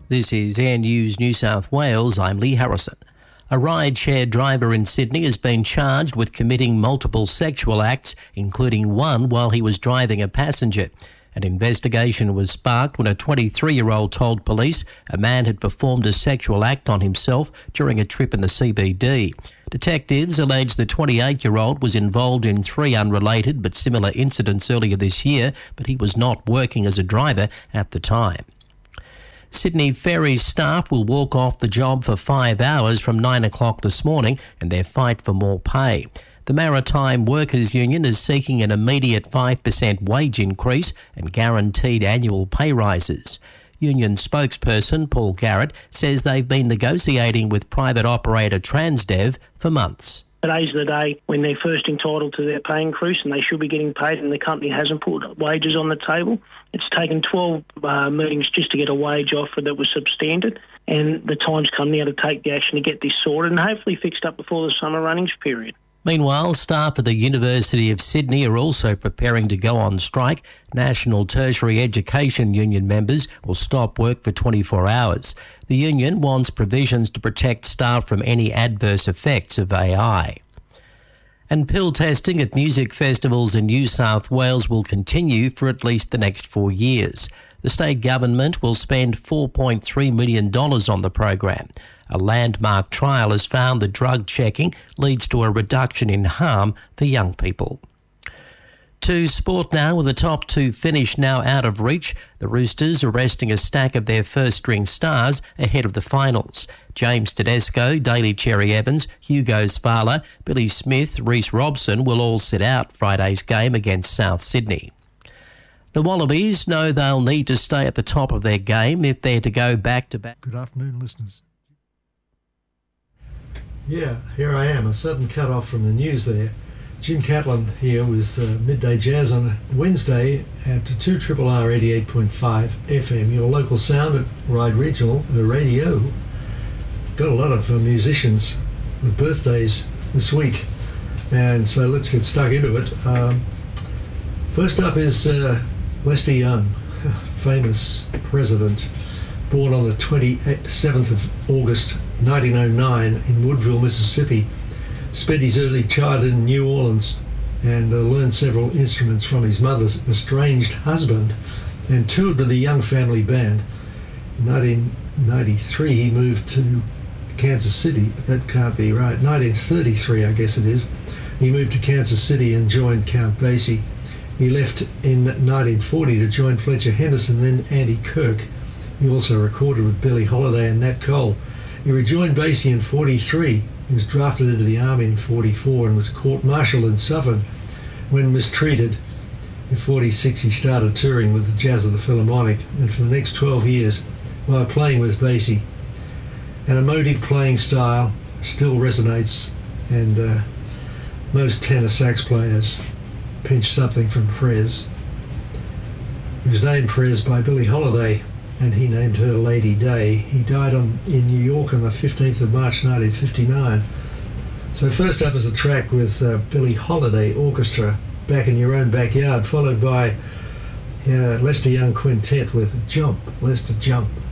This is Air News New South Wales. I'm Lee Harrison. A ride-share driver in Sydney has been charged with committing multiple sexual acts, including one while he was driving a passenger. An investigation was sparked when a 23-year-old told police a man had performed a sexual act on himself during a trip in the CBD. Detectives allege the 28-year-old was involved in 3 unrelated but similar incidents earlier this year, but he was not working as a driver at the time. Sydney Ferries staff will walk off the job for 5 hours from 9 o'clock this morning in their fight for more pay. The Maritime Workers Union is seeking an immediate 5% wage increase and guaranteed annual pay rises. Union spokesperson Paul Garrett says they've been negotiating with private operator Transdev for months. Today's the day when they're first entitled to their pay increase and they should be getting paid, and the company hasn't put wages on the table. It's taken 12 meetings just to get a wage offer that was substandard, and the time's come now to take the action to get this sorted and hopefully fixed up before the summer runnings period. Meanwhile, staff at the University of Sydney are also preparing to go on strike. National Tertiary Education Union members will stop work for 24 hours. The union wants provisions to protect staff from any adverse effects of AI. And pill testing at music festivals in New South Wales will continue for at least the next 4 years. The state government will spend $4.3 million on the program. A landmark trial has found that drug checking leads to a reduction in harm for young people. To sport now, with the top 2 finish now out of reach. The Roosters are resting a stack of their first-string stars ahead of the finals. James Tedesco, Daly Cherry-Evans, Hugo Spala, Billy Smith, Reece Robson will all sit out Friday's game against South Sydney. The Wallabies know they'll need to stay at the top of their game if they're to go back-to-back. Good afternoon, listeners. Yeah, here I am, a sudden cut-off from the news there. Jim Catlin here with Midday Jazz on Wednesday at 2RRR 88.5 FM, your local sound at Ryde Regional, the radio. Got a lot of musicians with birthdays this week, and so let's get stuck into it. First up is Lester Young, famous president, born on the 27th of August 1909 in Woodville, Mississippi. Spent his early childhood in New Orleans and learned several instruments from his mother's estranged husband and toured with the Young Family Band. In 1993 he moved to Kansas City. That can't be right. 1933 I guess it is. He moved to Kansas City and joined Count Basie. He left in 1940 to join Fletcher Henderson, then Andy Kirk. He also recorded with Billie Holiday and Nat Cole. He rejoined Basie in 1943. He was drafted into the Army in 1944 and was court-martialed and suffered when mistreated. In 1946 he started touring with the Jazz of the Philharmonic, and for the next 12 years, while playing with Basie, an emotive playing style still resonates, and most tenor sax players pinch something from Prez. He was named Prez by Billie Holiday, and he named her Lady Day. He died in New York on the 15th of March 1959. So first up is a track with Billie Holiday Orchestra, Back in Your Own Backyard, followed by Lester Young Quintet with Jump, Lester Jump.